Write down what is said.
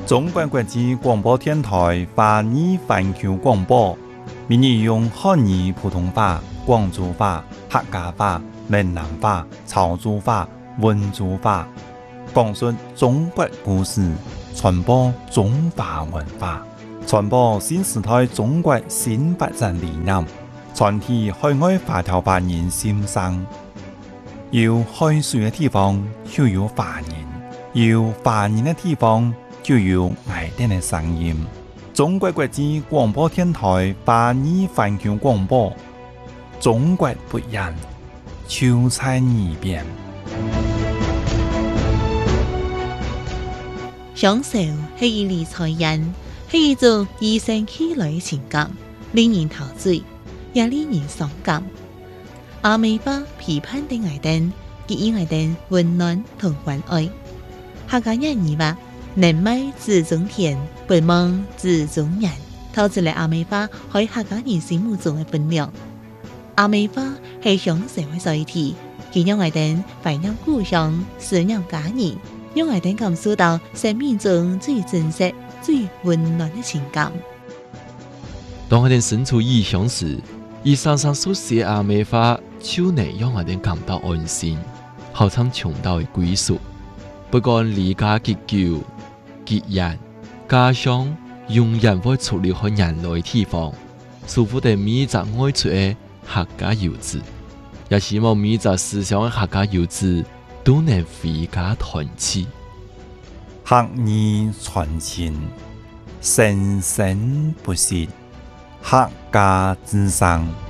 中国国际广播电台华语环球广播，每日用汉语普通话、广州话、客家话、闽南话、潮州话、温州话，讲述中国故事，传播中华文化，传播新时代中国新发展理念，传递海外华侨华人心声。有海水的地方就有华人，有华人的地方就有爱人的声音。中国国际广播电台华语环球广播，中国不一样，就在耳边。 享受是一理财人，是一种与生俱来的情感，令人陶醉，也令人伤感。阿美巴批判的爱人，给予爱人温暖同关爱。客家人语话，人美自中田，不梦自中人，透出来阿美巴喺客家人心目中的分量。阿美巴係享受嘅載體，佢讓愛人懷念故鄉，思念家人，讓愛人感受到生命中最真實、最溫暖的情感。 當我哋身處異鄉時，以常常所寫阿美話，就能讓我哋感到安心，好像尋到嘅歸屬。不管離家結久、結人，家鄉永遠會出離開人類地方，舒服地每隻愛出嘅客家遊子，也希望每隻思鄉嘅客家遊子都能回家團聚。 客語傳情，生生不息，客家之聲。